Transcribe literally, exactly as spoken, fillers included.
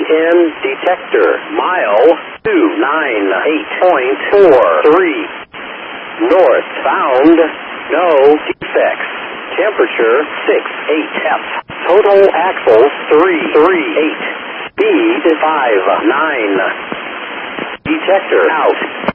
ten detector. Mile two nine eight point four three. Northbound, no defects. Temperature six eight F. Total axle three three eight. Speed five nine. Detector out.